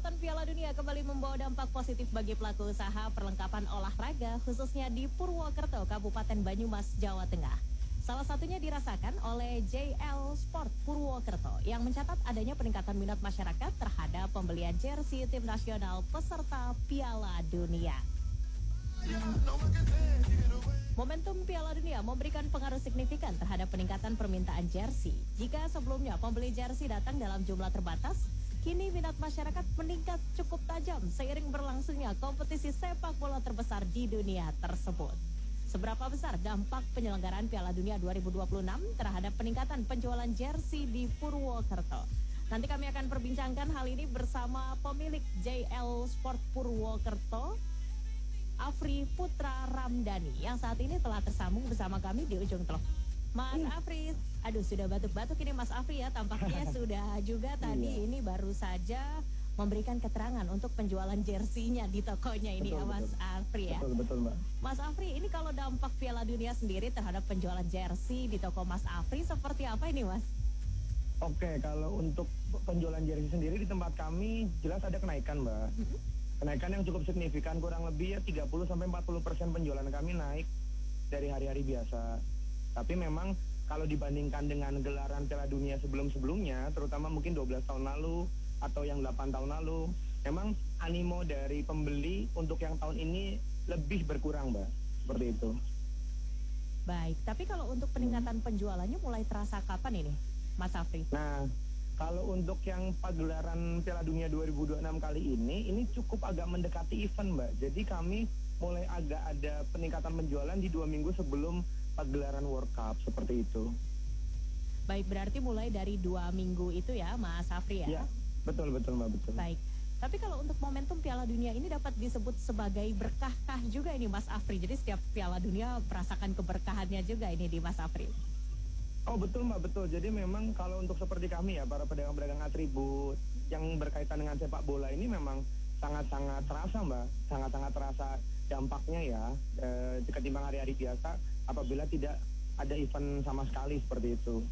Penyemprotan Piala Dunia kembali membawa dampak positif bagi pelaku usaha perlengkapan olahraga, khususnya di Purwokerto, Kabupaten Banyumas, Jawa Tengah. Salah satunya dirasakan oleh JL Sport Purwokerto yang mencatat adanya peningkatan minat masyarakat terhadap pembelian jersey tim nasional peserta Piala Dunia. Momentum Piala Dunia memberikan pengaruh signifikan terhadap peningkatan permintaan jersey. Jika sebelumnya pembeli jersey datang dalam jumlah terbatas, kini minat masyarakat meningkat cukup tajam seiring berlangsungnya kompetisi sepak bola terbesar di dunia tersebut. Seberapa besar dampak penyelenggaraan Piala Dunia 2026 terhadap peningkatan penjualan jersey di Purwokerto? Nanti kami akan perbincangkan hal ini bersama pemilik JL Sport Purwokerto, Afri Putra Ramdhani, yang saat ini telah tersambung bersama kami di ujung telepon. Mas Afri, aduh sudah batuk-batuk ini Mas Afri ya, tampaknya sudah juga tadi ini baru saja memberikan keterangan untuk penjualan jersinya di tokonya ini ya Mas Afri ya. Betul Mbak. Mas Afri, ini kalau dampak Piala Dunia sendiri terhadap penjualan jersey di toko Mas Afri seperti apa ini Mas? Oke, kalau untuk penjualan jersey sendiri di tempat kami jelas ada kenaikan Mbak. Kenaikan yang cukup signifikan, kurang lebih ya 30-40% penjualan kami naik dari hari-hari biasa. Tapi memang kalau dibandingkan dengan gelaran Piala Dunia sebelum-sebelumnya, terutama mungkin 12 tahun lalu atau yang 8 tahun lalu, memang animo dari pembeli untuk yang tahun ini lebih berkurang Mbak, seperti itu. Baik, tapi kalau untuk peningkatan penjualannya mulai terasa kapan ini Mas Afri? Nah, kalau untuk yang pagelaran Piala Dunia 2026 kali ini cukup agak mendekati event Mbak. Jadi kami mulai agak ada peningkatan penjualan di 2 minggu sebelum pagelaran World Cup, seperti itu. Baik, berarti mulai dari 2 minggu itu ya Mas Afri ya? Ya, betul Mbak, betul. Baik, tapi kalau untuk momentum Piala Dunia ini dapat disebut sebagai berkah-kah juga ini Mas Afri. Jadi setiap Piala Dunia merasakan keberkahannya juga ini di Mas Afri. Oh betul Mbak, betul. Jadi memang kalau untuk seperti kami ya, para pedagang-pedagang atribut yang berkaitan dengan sepak bola ini memang sangat-sangat terasa Mbak. Sangat-sangat terasa dampaknya ya, ketimbang hari-hari biasa apabila tidak ada event sama sekali seperti itu.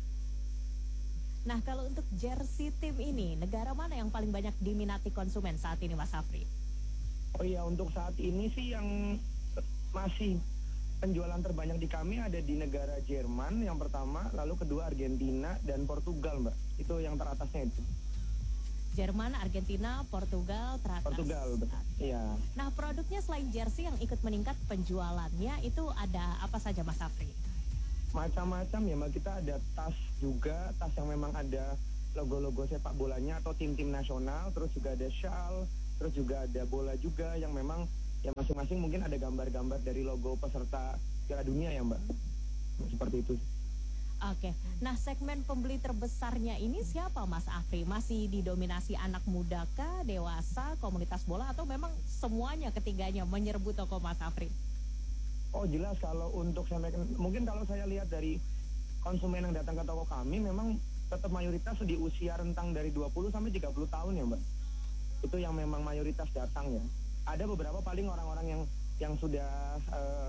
Nah, kalau untuk jersey tim ini, negara mana yang paling banyak diminati konsumen saat ini Mas Afri? Oh iya, untuk saat ini sih yang masih penjualan terbanyak di kami ada di negara Jerman yang pertama, lalu kedua Argentina dan Portugal Mbak. Itu yang teratasnya itu. Jerman, Argentina, Portugal teratas. Portugal, iya. Nah, produknya selain jersey yang ikut meningkat penjualannya itu ada apa saja Mas Afri? Macam-macam ya Mbak, kita ada tas juga, tas yang memang ada logo-logo sepak bolanya atau tim-tim nasional, terus juga ada shawl, terus juga ada bola juga yang memang ya masing-masing mungkin ada gambar-gambar dari logo peserta Piala Dunia ya Mbak. Seperti itu. Oke, nah segmen pembeli terbesarnya ini siapa Mas Afri? Masih didominasi anak muda kah, dewasa, komunitas bola, atau memang semuanya ketiganya menyerbu toko Mas Afri? Oh jelas, kalau untuk mungkin kalau saya lihat dari konsumen yang datang ke toko kami memang tetap mayoritas di usia rentang dari 20 sampai 30 tahun ya Mbak. Itu yang memang mayoritas datang ya. Ada beberapa paling orang-orang yang sudah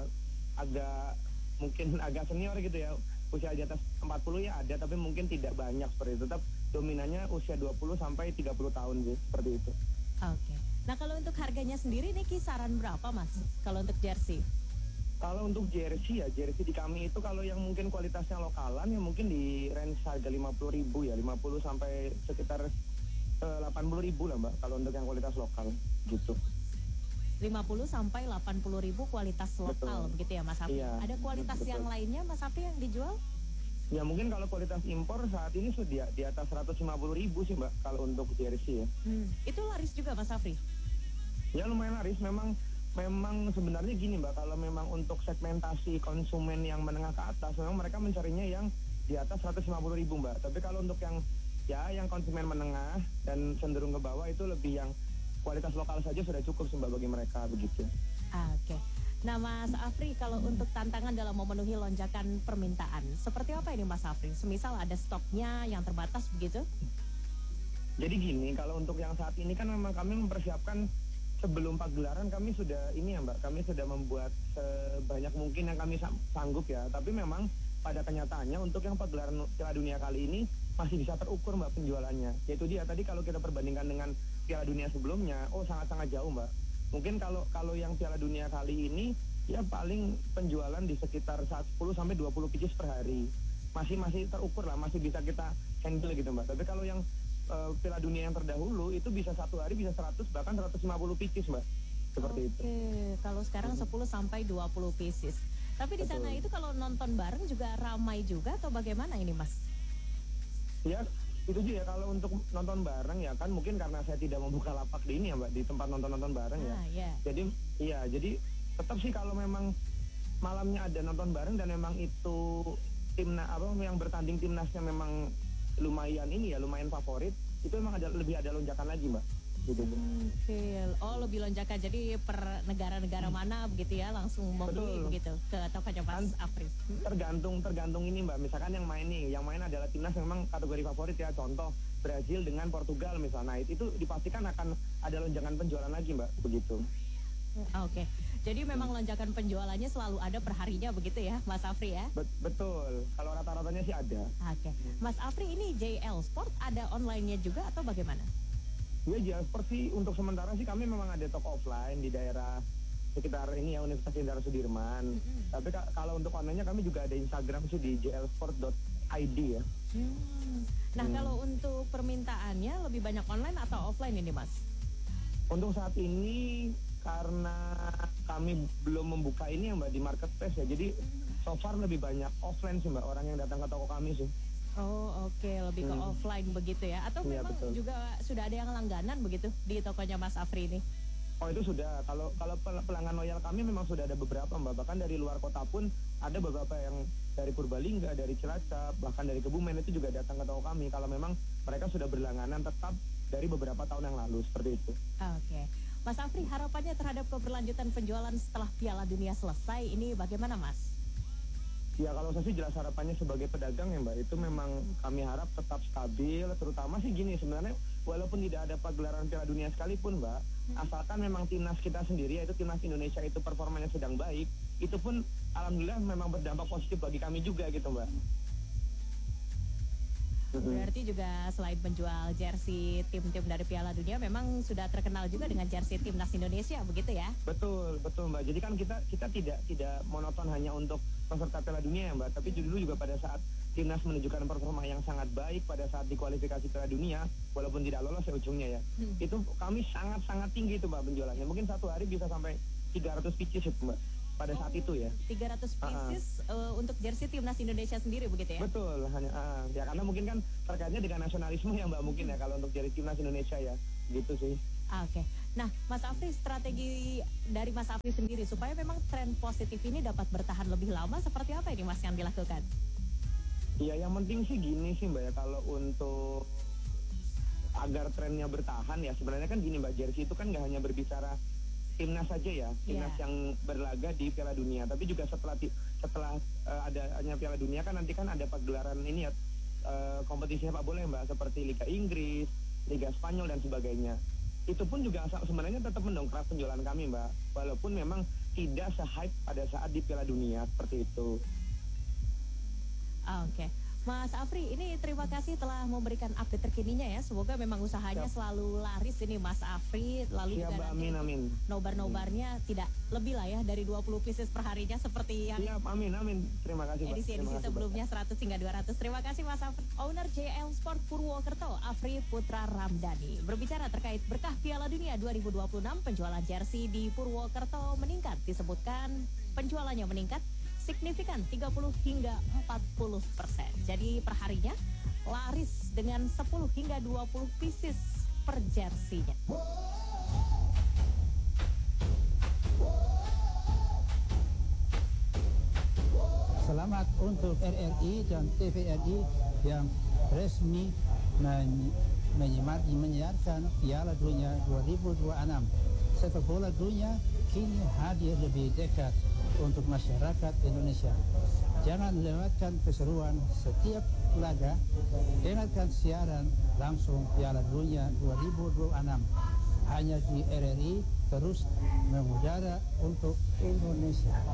mungkin agak senior gitu ya, usia di atas 40 ya ada, tapi mungkin tidak banyak seperti itu. Tetap dominannya usia 20 sampai 30 tahun sih, seperti itu. Oke. Nah, kalau untuk harganya sendiri nih kisaran berapa Mas? Kalau untuk jersey? Kalau untuk jersey di kami itu kalau yang mungkin kualitasnya lokalan ya mungkin di range harga 50.000 ya, 50 sampai sekitar 80.000 lah Mbak, kalau untuk yang kualitas lokal gitu. 50 sampai 80 ribu kualitas lokal. Betul. Begitu ya Mas Afri? Iya, ada kualitas betul. Yang lainnya Mas Afri yang dijual? Ya mungkin kalau kualitas impor saat ini sudah di atas 150.000 sih Mbak, kalau untuk jersey ya. Itu laris juga Mas Afri? Ya lumayan laris, memang sebenarnya gini Mbak, kalau memang untuk segmentasi konsumen yang menengah ke atas, memang mereka mencarinya yang di atas 150.000 Mbak. Tapi kalau untuk yang konsumen menengah dan cenderung ke bawah itu lebih yang kualitas lokal saja sudah cukup Mbak bagi mereka begitu. Oke. Nah Mas Afri, kalau untuk tantangan dalam memenuhi lonjakan permintaan, seperti apa ini Mas Afri? Semisal ada stoknya yang terbatas begitu? Jadi gini, kalau untuk yang saat ini kan memang kami mempersiapkan sebelum pagelaran kami sudah ini ya Mbak, kami sudah membuat sebanyak mungkin yang kami sanggup ya. Tapi memang pada kenyataannya untuk yang pagelaran Piala Dunia kali ini masih bisa terukur Mbak penjualannya. Yaitu dia tadi kalau kita perbandingkan dengan Piala Dunia sebelumnya, sangat-sangat jauh Mbak. Mungkin kalau yang Piala Dunia kali ini ya paling penjualan di sekitar 10 sampai 20 pieces per hari. Masih terukur lah, masih bisa kita handle gitu Mbak. Tapi kalau yang Piala Dunia yang terdahulu itu bisa satu hari bisa 100 bahkan 150 pieces Mbak. Seperti itu. Kalau sekarang 10 sampai 20 pieces. Tapi di sana itu kalau nonton bareng juga ramai juga atau bagaimana ini Mas? Ya, itu juga ya kalau untuk nonton bareng ya kan mungkin karena saya tidak membuka lapak di ini ya Mbak, di tempat nonton bareng ya. Yeah. Jadi tetap sih kalau memang malamnya ada nonton bareng dan memang itu yang bertanding timnasnya memang lumayan favorit, itu memang lebih ada lonjakan lagi Mbak. Gitu. Lebih lonjakan, jadi per negara-negara mana begitu ya langsung membeli begitu ke tokonya Mas Afri. Tergantung ini Mbak, misalkan yang main adalah timnas memang kategori favorit ya, contoh Brazil dengan Portugal misalnya, itu dipastikan akan ada lonjakan penjualan lagi Mbak, begitu. Oke. Jadi memang lonjakan penjualannya selalu ada per harinya begitu ya Mas Afri ya? Betul, kalau rata-ratanya sih ada. Oke. Mas Afri, ini JL Sport ada online-nya juga atau bagaimana? Ya JL Sport sih untuk sementara sih kami memang ada toko offline di daerah sekitar ini ya, Universitas Jenderal Sudirman. Tapi kalau untuk online-nya kami juga ada Instagram sih di jlsport.id ya. Nah kalau untuk permintaannya lebih banyak online atau offline ini Mas? Untuk saat ini karena kami belum membuka ini ya Mbak di marketplace ya, jadi so far lebih banyak offline sih Mbak orang yang datang ke toko kami sih. Lebih ke offline begitu ya? Atau memang juga sudah ada yang langganan begitu di tokonya Mas Afri ini? Itu sudah, kalau pelanggan loyal kami memang sudah ada beberapa Mbak, bahkan dari luar kota pun ada beberapa yang dari Purbalingga, dari Cilacap, bahkan dari Kebumen itu juga datang ke toko kami kalau memang mereka sudah berlangganan tetap dari beberapa tahun yang lalu, seperti itu. Oke. Mas Afri, harapannya terhadap keberlanjutan penjualan setelah Piala Dunia selesai ini bagaimana Mas? Ya kalau saya sih jelas harapannya sebagai pedagang ya Mbak, itu memang kami harap tetap stabil, terutama sih gini sebenarnya walaupun tidak ada pagelaran Piala Dunia sekalipun Mbak, asalkan memang timnas kita sendiri yaitu timnas Indonesia itu performanya sedang baik, itu pun alhamdulillah memang berdampak positif bagi kami juga gitu Mbak. Berarti juga selain menjual jersey tim-tim dari Piala Dunia, memang sudah terkenal juga dengan jersey timnas Indonesia, begitu ya? Betul Mbak. Jadi kan kita tidak monoton hanya untuk peserta Piala Dunia ya Mbak, tapi dulu juga pada saat timnas menunjukkan performa yang sangat baik pada saat dikualifikasi Piala Dunia, walaupun tidak lolos ya ujungnya ya, itu kami sangat tinggi itu Mbak penjualannya. Mungkin satu hari bisa sampai 300 pieces itu Mbak. Pada saat itu ya 300 pieces untuk jersey timnas Indonesia sendiri begitu ya? Betul, ya karena mungkin kan terkaitnya dengan nasionalisme ya Mbak mungkin ya kalau untuk jersey timnas Indonesia ya gitu sih. Oke. Nah Mas Afri, strategi dari Mas Afri sendiri supaya memang tren positif ini dapat bertahan lebih lama seperti apa ini Mas yang dilakukan? Iya yang penting sih gini sih Mbak ya, kalau untuk agar trennya bertahan ya sebenarnya kan gini Mbak, jersey itu kan nggak hanya berbicara timnas saja ya, timnas yang berlaga di Piala Dunia, tapi juga setelah adanya Piala Dunia kan nanti kan ada pagelaran ini ya, kompetisi sepak bola Mbak, seperti Liga Inggris, Liga Spanyol dan sebagainya. Itu pun juga sebenarnya tetap mendongkrak penjualan kami Mbak, walaupun memang tidak se-hype pada saat di Piala Dunia seperti itu. Oke. Mas Afri, ini terima kasih telah memberikan update terkininya ya. Semoga memang usahanya selalu laris ini Mas Afri. Lalu juga nanti amin. nobar-nobarnya tidak lebih lah ya dari 20 pieces per harinya seperti yang amin. Terima kasih edisi sebelumnya 100 hingga 200. Terima kasih Mas Afri. Owner JL Sport Purwokerto, Afri Putra Ramdhani, berbicara terkait berkah Piala Dunia 2026, penjualan jersey di Purwokerto meningkat. Disebutkan penjualannya meningkat signifikan 30 hingga 40%. Jadi perharinya laris dengan 10 hingga 20 pieces per jersinya. Selamat untuk RRI dan TVRI yang resmi menyiarkan Piala Dunia 2026. Sepak bola dunia kini hadir lebih dekat untuk masyarakat Indonesia. Jangan lewatkan keseruan setiap laga. Dengarkan siaran langsung Piala Dunia 2026 hanya di RRI, terus mengudara untuk Indonesia.